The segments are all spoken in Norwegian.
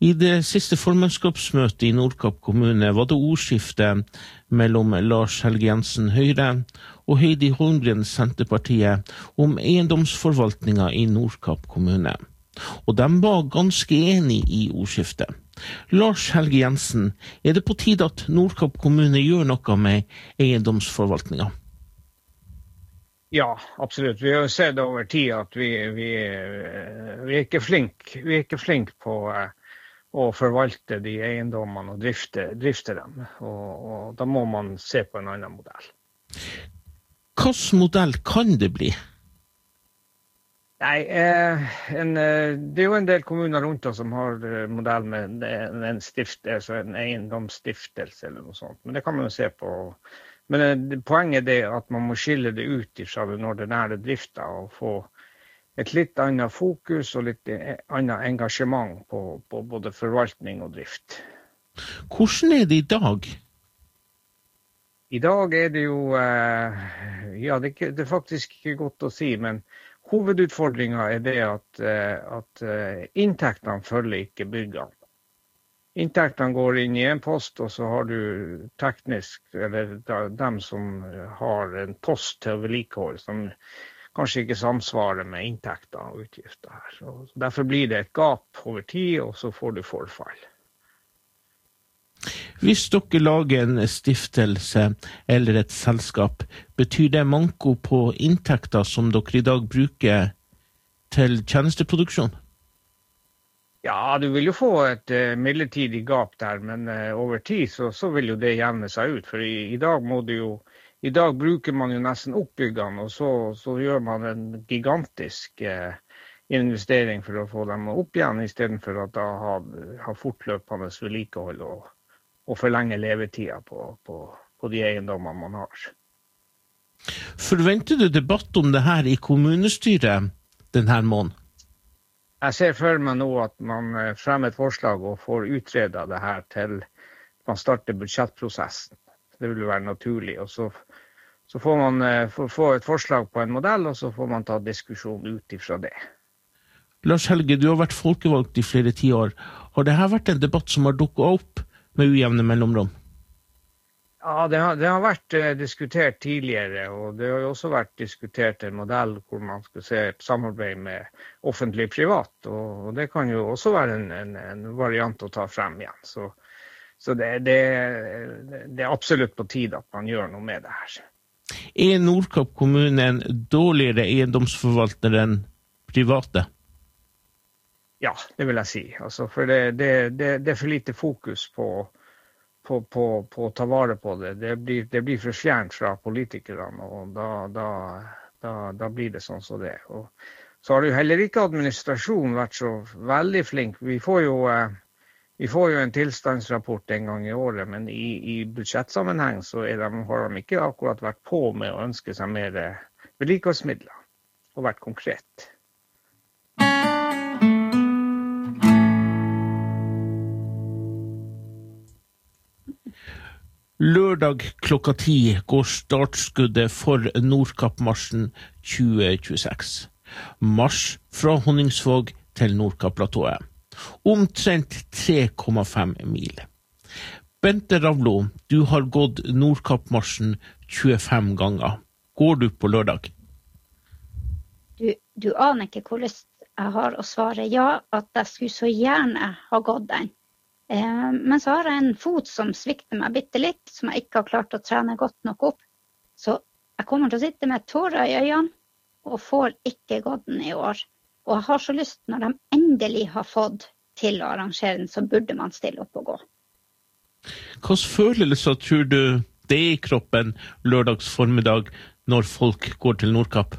I det siste formannskapsmøtet i Nordkapp kommune var det ordskifte mellom Lars Helge Jensen Høyre og Heidi Holmgren Senterpartiet om eiendomsforvaltninga i Nordkapp kommune. Og de var ganske enige i ordskiftet. Lars Helge Jensen, det på tide at Nordkapp kommune gjør noe med eiendomsforvaltninga? Ja, absolutt. Vi har jo sett over tid at vi er ikke flink på å forvalte de eiendommene og drifte dem. Og da må man se på en annen modell. Hvilken modell kan det bli? Nei, det er jo en del kommuner rundt oss som har modell med en eiendomsstiftelse eller noe sånt. Men det kan man jo se på. Men poenget er at man må skille det ut fra den ordinære driften og få et litt annet fokus og litt annet engasjement på både forvaltning og drift. Hvordan er det i dag? I dag er det jo, ja, det er faktisk ikke godt å si, men hovedutfordringen er det at inntektene følger ikke byggene. Inntektene går inn i en post, og så har du teknisk, eller dem som har en post til vedlikehold, som kanskje ikke samsvarer med inntekter og utgifter her. Så derfor blir det et gap over tid, og så får du forfall. Hvis dere lager en stiftelse eller et selskap, betyr det manko på inntekter som dere i dag bruker til tjenesteproduksjon? Ja, du vil jo få et midlertidig gap der, men over tid så vil jo det jevne seg ut. For i dag bruker man jo nesten opp byggene, og så gjør man en gigantisk investering for å få dem opp igjen, i stedet for at da ha fortløpende vedlikehold og forlenge levetida på de eiendommene man har. Forventer du debatt om det her i kommunestyret denne måneden? Jeg ser for meg nå at man fremmer et forslag og får utredet det her til man starter budsjettprosessen. Det vil være naturlig. Og så får man få et forslag på en modell, og så får man ta diskusjon ut ifra det. Lars Helge, du har vært folkevalgt i flere tiår. Har dette vært en debatt som har dukket opp med ujevne mellomrom? Ja, det har vært diskutert tidligere, og det har jo også vært diskutert en modell hvor man skal se et samarbeid med offentlig-privat, og det kan jo også være en variant å ta frem igjen. Så det er absolutt på tide at man gjør noe med det her. Er Nordkapp kommune en dårligere eiendomsforvalter enn private? Ja, det vil jeg si. Altså, for det er for lite fokus på å ta vare på det. Det blir for fjernt fra politikerne, og da blir det sånn som det. Og så har jo heller ikke administrasjonen vært så veldig flink. Vi får jo en tilstandsrapport en gang i året, men i budsjettsammenheng så har de ikke akkurat vært på med å ønske seg mer vedlikeholdsmidler og vært konkret. Lørdag klokka 10 går startskuddet for Nordkappmarsjen 2026. Marsj fra Honningsvåg til Nordkapp-platået. Omtrent 3,5 mil. Bente Ravlo, du har gått Nordkappmarsjen 25 ganger. Går du på lørdag? Du aner ikke hvor lyst jeg har å svare ja, at jeg skulle så gjerne ha gått den. Men så har jeg en fot som svikter meg bitte litt, som jeg ikke har klart å trene godt nok opp. Så jeg kommer til å sitte med tårer i øynene, og får ikke gått den i år. Og jeg har så lyst, når de endelig har fått til å arrangere den, så burde man stille opp og gå. Hvilke følelser tror du det er i kroppen lørdags formiddag når folk går til Nordkapp?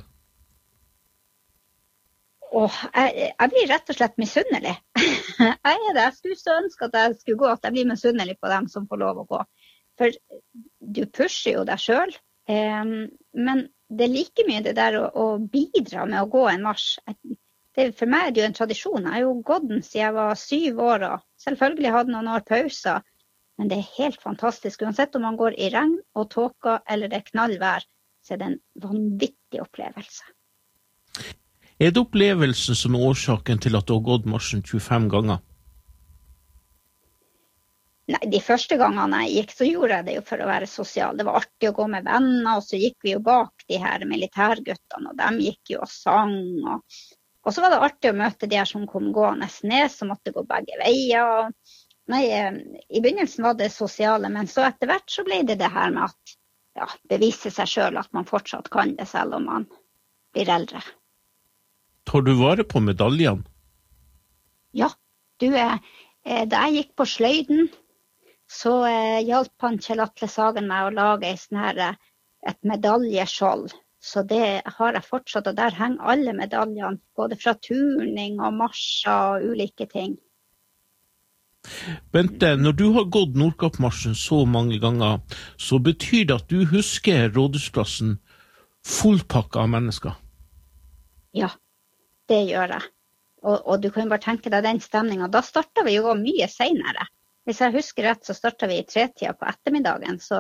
Jeg blir rett og slett misunnelig. Jeg skulle så ønske at jeg skulle gå, at jeg blir misunnelig på dem som får lov å gå. For du pusher jo deg selv, men det er like mye det der å bidra med å gå en marsj. For meg er det jo en tradisjon. Jeg har jo gått den siden jeg var 7 år, og selvfølgelig hadde noen år pauser. Men det er helt fantastisk. Uansett om man går i regn og tåke eller det er knallvær, så er det en vanvittig opplevelse. Er det opplevelsen som er årsaken til at du har gått marsjen 25 ganger? Nei, de første gangene jeg gikk, så gjorde jeg det jo for å være sosial. Det var artig å gå med venner, og så gikk vi jo bak de her militærguttene, og de gikk jo og sang. Og så var det artig å møte de her som kom gående ned, som måtte gå begge veier. Nei, i begynnelsen var det sosiale, men så etter hvert så ble det her med at bevise seg selv at man fortsatt kan det selv om man blir eldre. Tar du vare på medaljene? Ja, da jeg gikk på sløyden, så hjalp han Kjell Atle Sagen meg å lage et medaljeskjold. Så det har jeg fortsatt, og der henger alle medaljene, både fra turning og marsjer og ulike ting. Bente, når du har gått Nordkappmarsjen så mange ganger, så betyr det at du husker Rådhusplassen fullpakket av mennesker? Ja, det gjør jeg. Og du kan jo bare tenke deg den stemningen. Da startet vi jo mye senere. Hvis jeg husker rett, så startet vi i 3-tida på ettermiddagen. Så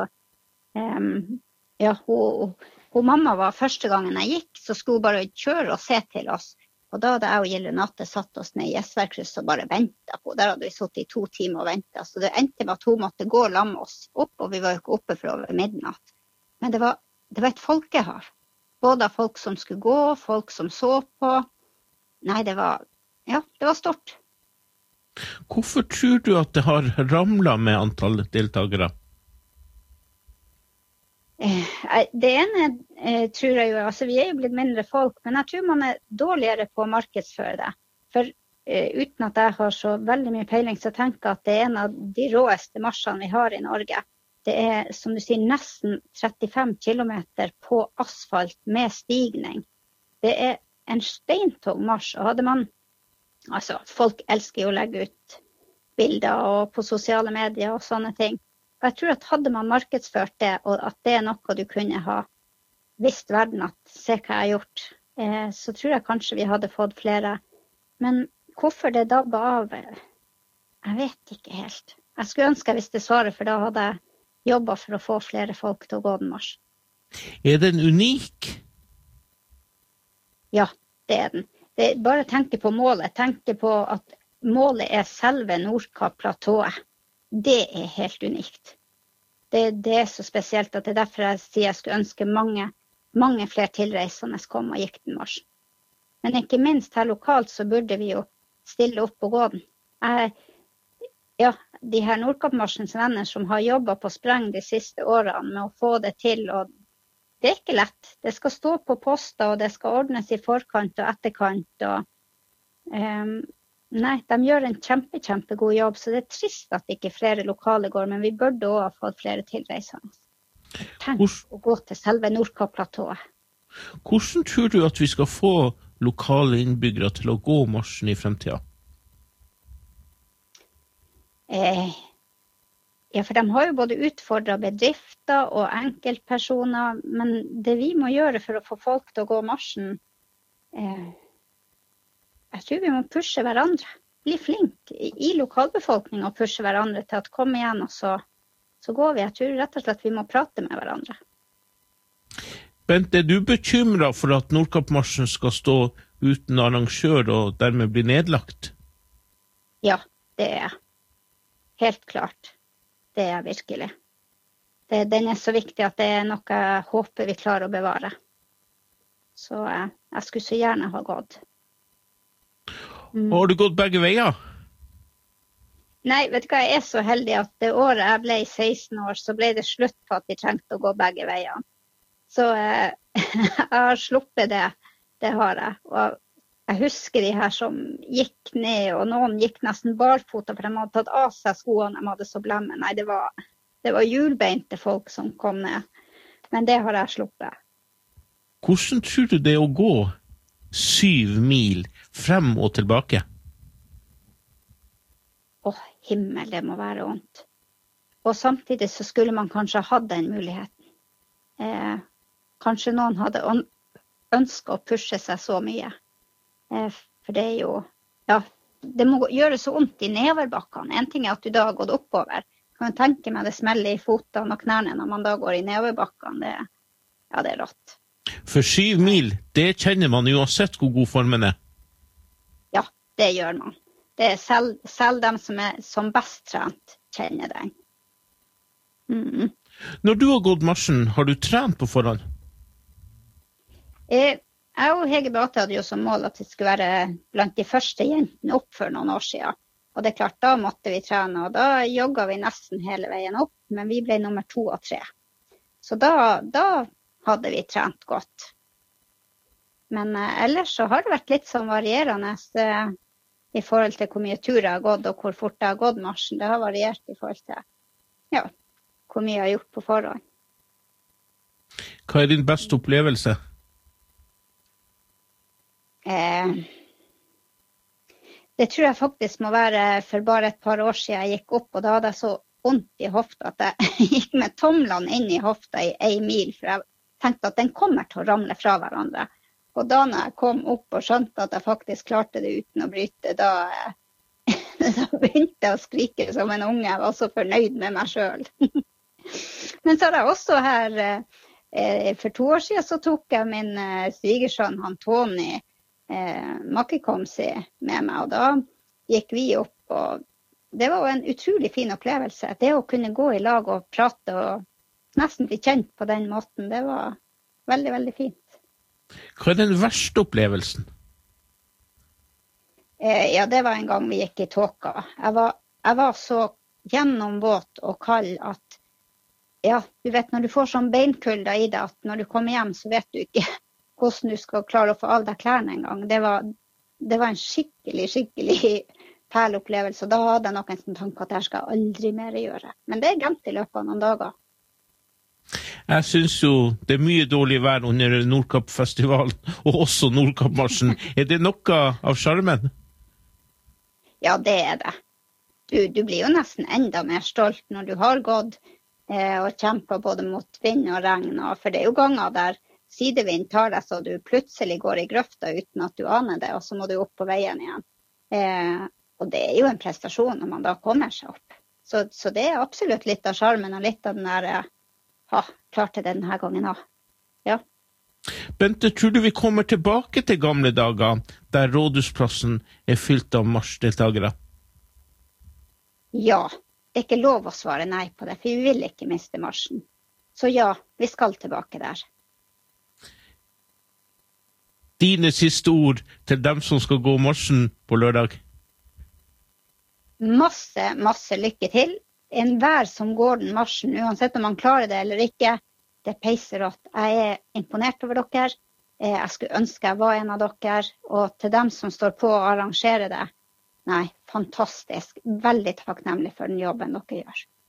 mamma var første gangen jeg gikk, så skulle hun bare kjøre og se til oss. Og da hadde jeg og Gille Nate satt oss ned i Gjesværkrysset og bare ventet på. Der hadde vi sittet i 2 timer og ventet. Så det endte med at hun måtte gå sammen med oss opp, og vi var jo ikke oppe for over midnatt. Men det var et folkehav. Både av folk som skulle gå, folk som så på. Nei, det var stort. Hvorfor tror du at det har ramlet med antall deltakere? Det ene tror jeg jo, altså vi er jo blitt mindre folk, men jeg tror man er dårligere på å markedsføre det. For uten at jeg har så veldig mye peiling, så tenker jeg at det er en av de råeste marsjene vi har i Norge. Det er, som du sier, nesten 35 kilometer på asfalt med stigning. Det er en steintung marsj, og folk elsker jo å legge ut bilder og på sosiale medier og sånne ting. Og jeg tror at hadde man markedsført det, og at det er noe du kunne ha visst verden at se hva jeg har gjort, så tror jeg kanskje vi hadde fått flere. Men hvorfor det dabba av, jeg vet ikke helt. Jeg skulle ønske jeg visste svaret, for da hadde jeg jobbet for å få flere folk til å gå den marsjen. Er den unik? Ja, det er den. Bare tenke på målet. Tenke på at målet er selve Nordkapp-platået. Det er helt unikt. Det er så spesielt at det er derfor jeg sier jeg skulle ønske mange flere tilreisende kom og gikk den marsjen. Men ikke minst her lokalt så burde vi jo stille opp og gå den. De her Nordkappmarsjens venner som har jobbet på spreng de siste årene med å få det til, og det er ikke lett. Det skal stå på poster, og det skal ordnes i forkant og etterkant, og nei, de gjør en kjempegod jobb, så det er trist at ikke flere lokale går, men vi burde også ha fått flere tilreisende. Tenk å gå til selve Nordkapp-platået. Hvordan tror du at vi skal få lokale innbyggere til å gå marsjen i fremtiden? For de har jo både utfordret bedrifter og enkeltpersoner, men det vi må gjøre for å få folk til å gå marsjen, jeg tror vi må pushe hverandre. Bli flink i lokalbefolkningen og pushe hverandre til at komme igjen, og så går vi. Jeg tror rett og slett vi må prate med hverandre. Bente, er du bekymret for at Nordkappmarsjen skal stå uten arrangør og dermed bli nedlagt? Ja, det er jeg. Helt klart. Det er jeg virkelig. Den er så viktig at det er noe jeg håper vi klarer å bevare. Så jeg skulle så gjerne ha gått. Har du gått begge veier? Nei, vet du hva, jeg er så heldig at det året jeg ble 16 år, så ble det slutt på at vi trengte å gå begge veiene. Så jeg har sluppet det. Det har jeg. Og jeg husker de her som gikk ned, og noen gikk nesten barfota, for de hadde tatt av seg skoene, de hadde så blemme. Nei, det var hjulbeinte folk som kom ned. Men det har jeg sluppet. Hvordan tror du det er å gå 7 mil frem og tilbake? Himmel, det må være vondt. Og samtidig så skulle man kanskje ha hatt den muligheten. Kanskje noen hadde ønsket å pushe seg så mye. For det er jo, det må gjøre så vondt i nedoverbakkene. En ting er at du da har gått oppover. Jeg kan tenke meg det smeller i fotene og knærne når man da går i nedoverbakkene. Det er rått. For 7 mil, det kjenner man uansett hvor god formen er. Ja, det gjør man. Det er selv dem som er som best trent, kjenner den. Når du har gått marsjen, har du trent på forhånd? Jeg og Hege Beate hadde jo som mål at det skulle være blant de første jentene opp for noen år siden. Og det er klart, da måtte vi trene, og da jogget vi nesten hele veien opp, men vi ble nummer 2 og 3. Så da hadde vi trent godt. Men ellers så har det vært litt sånn varierende i forhold til hvor mye tur jeg har gått, og hvor fort jeg har gått marsjen. Det har variert i forhold til hvor mye jeg har gjort på forhånd. Hva er din beste opplevelse? Det tror jeg faktisk må være for bare et par år siden jeg gikk opp, og da hadde jeg så vondt i hofta at jeg gikk med tomlene inn i hofta i 1 mil, for jeg tenkte at den kommer til å ramle fra hverandre. Og da når jeg kom opp og skjønte at jeg faktisk klarte det uten å bryte, da begynte jeg å skrike som en unge. Jeg var så fornøyd med meg selv. Men så har jeg også her, for 2 år siden så tok jeg min svigersønn, han Tony, Makikomsi med meg, og da gikk vi opp, og det var jo en utrolig fin opplevelse. Det å kunne gå i lag og prate og nesten bli kjent på den måten, det var veldig, veldig fint. Hva er den verste opplevelsen? Ja, det var en gang vi gikk i tåka. Jeg var så gjennomvåt og kald at, ja, du vet når du får sånn beinkulda i deg, at når du kommer hjem så vet du ikke hvordan du skal klare å få av deg klærne en gang. Det var en skikkelig fæl opplevelse, og da hadde jeg nok en sånn tanke at jeg skal aldri mer gjøre. Men det er glemt i løpet av noen dager. Jeg synes jo det er mye dårlig vær under Nordkappfestivalen, og også Nordkappmarsjen. Er det noe av charmen? Ja, det er det. Du blir jo nesten enda mer stolt når du har gått og kjempet både mot vind og regn, for det er jo ganger der sidevind tar deg så du plutselig går i grøfta uten at du aner det, og så må du opp på veien igjen. Og det er jo en prestasjon når man da kommer seg opp. Så det er absolutt litt av charmen og litt av den der, klarte det denne gangen også. Ja. Bente, tror du vi kommer tilbake til gamle dager, der Rådhusplassen er fylt av marsjdeltagere? Ja, det er ikke lov å svare nei på det, for vi vil ikke miste marsjen. Så ja, vi skal tilbake der. Dine siste ord til dem som skal gå marsjen på lørdag? Masse lykke til. Enhver som går den marsjen, uansett om man klarer det eller ikke, det peiser rått. Jeg er imponert over dere. Jeg skulle ønske jeg var en av dere. Og til dem som står på å arrangere det, nei, fantastisk. Veldig takknemlig for den jobben dere gjør.